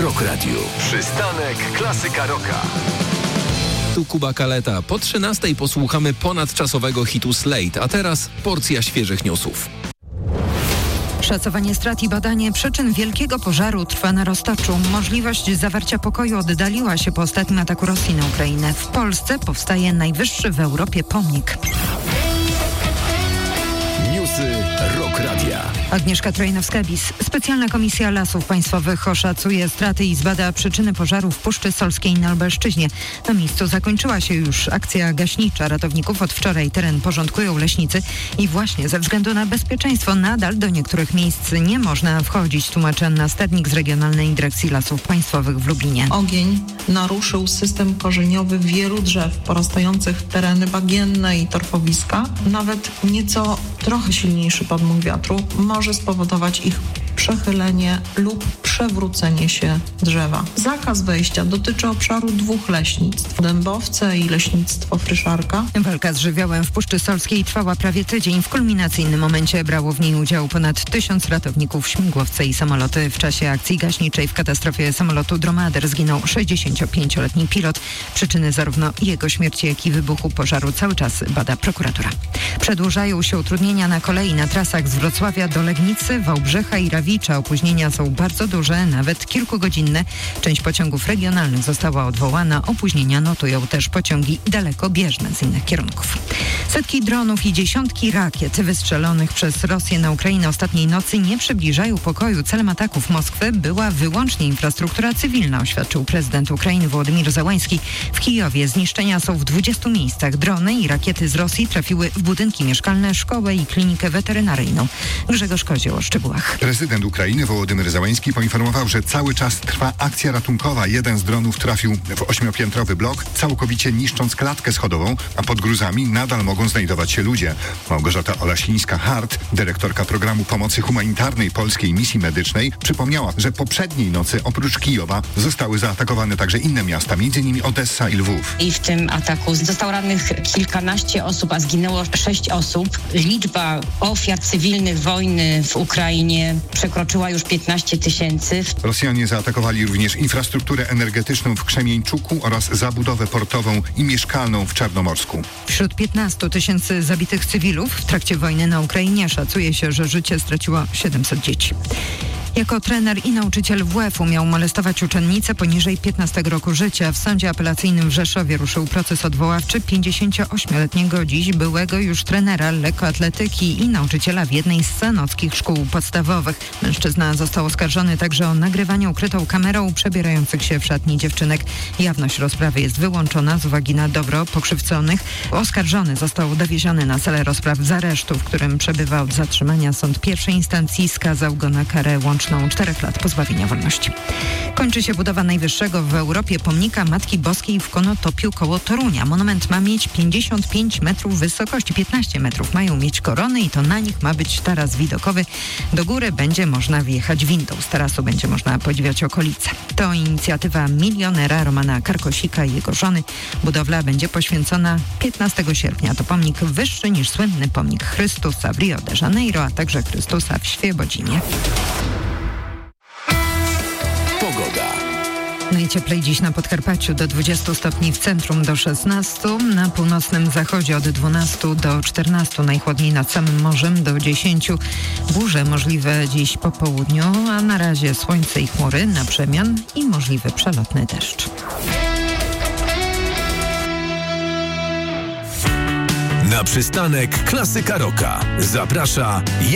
Rock Radio. Przystanek Klasyka Rocka. Tu Kuba Kaleta. Po 13:00 posłuchamy ponadczasowego hitu Slate, a teraz porcja świeżych newsów. Szacowanie strat i badanie przyczyn wielkiego pożaru trwa na roztoczu. Możliwość zawarcia pokoju oddaliła się po ostatnim ataku Rosji na Ukrainę. W Polsce powstaje najwyższy w Europie pomnik. Newsy Rock Radia. Agnieszka Trojnowska-Bis. Specjalna Komisja Lasów Państwowych oszacuje straty i zbada przyczyny pożaru w Puszczy Solskiej na Lubelszczyźnie. Na miejscu zakończyła się już akcja gaśnicza. Ratowników od wczoraj teren porządkują leśnicy i właśnie ze względu na bezpieczeństwo nadal do niektórych miejsc nie można wchodzić, tłumaczy Anna Stadnik z Regionalnej Dyrekcji Lasów Państwowych w Lublinie. Ogień naruszył system korzeniowy wielu drzew porastających tereny bagienne i torfowiska. Nawet trochę silniejszy podmuch wiatru może spowodować ich przechylenie lub przewrócenie się drzewa. Zakaz wejścia dotyczy obszaru 2 leśnictw, Dębowce i leśnictwo Fryszarka. Walka z żywiołem w Puszczy Solskiej trwała prawie tydzień. W kulminacyjnym momencie brało w niej udział ponad 1000 ratowników, śmigłowce i samoloty. W czasie akcji gaśniczej w katastrofie samolotu Dromader zginął 65-letni pilot. Przyczyny zarówno jego śmierci, jak i wybuchu pożaru cały czas bada prokuratura. Przedłużają się utrudnienia na kolei na trasach z Wrocławia do Legnicy, Wałbrzycha i Rawicza. Opóźnienia są bardzo duże, nawet kilkugodzinne. Część pociągów regionalnych została odwołana. Opóźnienia notują też pociągi dalekobieżne z innych kierunków. Setki dronów i dziesiątki rakiet wystrzelonych przez Rosję na Ukrainę ostatniej nocy nie przybliżają pokoju. Celem ataków Moskwy była wyłącznie infrastruktura cywilna, oświadczył prezydent Ukrainy Wołodymyr Zełański. W Kijowie zniszczenia są w 20 miejscach. Drony i rakiety z Rosji trafiły w budynki mieszkalne, szkołę i klinikę weterynaryjną. Grzegorz Kozioł o szczegółach. Prezydent Ukrainy Wołodymyr Zełański poinformował, że cały czas trwa akcja ratunkowa. Jeden z dronów trafił w 8-piętrowy blok, całkowicie niszcząc klatkę schodową, a pod gruzami nadal mogą znajdować się ludzie. Małgorzata Olasińska-Hart, dyrektorka programu pomocy humanitarnej Polskiej Misji Medycznej, przypomniała, że poprzedniej nocy oprócz Kijowa zostały zaatakowane także inne miasta, m.in. Odessa i Lwów. I w tym ataku zostało rannych kilkanaście osób, a zginęło 6 osób. Liczba ofiar cywilnych wojny w Ukrainie przekroczyła już 15 000. Rosjanie zaatakowali również infrastrukturę energetyczną w Krzemieńczuku oraz zabudowę portową i mieszkalną w Czarnomorsku. Wśród 15 000 zabitych cywilów w trakcie wojny na Ukrainie szacuje się, że życie straciło 700 dzieci. Jako trener i nauczyciel WF-u miał molestować uczennicę poniżej 15 roku życia. W sądzie apelacyjnym w Rzeszowie ruszył proces odwoławczy 58-letniego dziś byłego już trenera lekkoatletyki i nauczyciela w jednej z sanockich szkół podstawowych. Mężczyzna został oskarżony także o nagrywanie ukrytą kamerą przebierających się w szatni dziewczynek. Jawność rozprawy jest wyłączona z uwagi na dobro pokrzywdzonych. Oskarżony został dowieziony na salę rozpraw z aresztu, w którym przebywa od zatrzymania. Sąd pierwszej instancji skazał go na karę łączną 4 lat pozbawienia wolności. Kończy się budowa najwyższego w Europie pomnika Matki Boskiej w Konotopiu koło Torunia. Monument ma mieć 55 metrów wysokości, 15 metrów mają mieć korony i to na nich ma być taras widokowy. Do góry będzie można wjechać windą. Z tarasu będzie można podziwiać okolice. To inicjatywa milionera Romana Karkosika i jego żony. Budowla będzie poświęcona 15 sierpnia. To pomnik wyższy niż słynny pomnik Chrystusa w Rio de Janeiro, a także Chrystusa w Świebodzinie. Pogoda. Najcieplej dziś na Podkarpaciu do 20 stopni, w centrum do 16, na północnym zachodzie od 12 do 14, najchłodniej nad samym morzem do 10. Burze możliwe dziś po południu, a na razie słońce i chmury na przemian i możliwy przelotny deszcz. Na przystanek Klasyka Rocka zaprasza